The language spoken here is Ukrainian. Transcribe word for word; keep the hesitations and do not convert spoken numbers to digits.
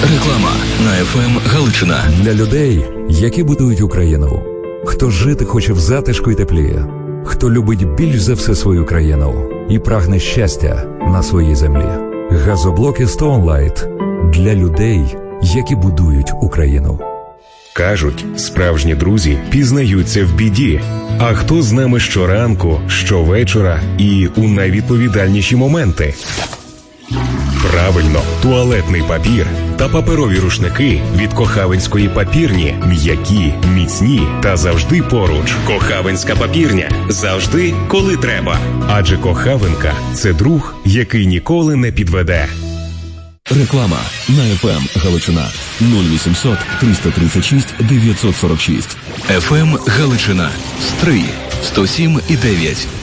Реклама на еф ем Галичина. Для людей, які будують Україну. Хто жити хоче в затишку і теплі. Хто любить більш за все свою країну і прагне щастя на своїй землі. Газоблоки Stone Light для людей, які будують Україну. Кажуть, справжні друзі пізнаються в біді. А хто з нами щоранку, щовечора і у найвідповідальніші моменти? Правильно, туалетний папір та паперові рушники від Кохавинської папірні. М'які, міцні та завжди поруч. Кохавинська папірня. Завжди, коли треба. Адже Кохавинка – це друг, який ніколи не підведе. Реклама на еф ем Галичина. нуль вісімсот триста тридцять шість дев'ятсот сорок шість. еф ем Галичина. Стрий. сто сім і дев'ять.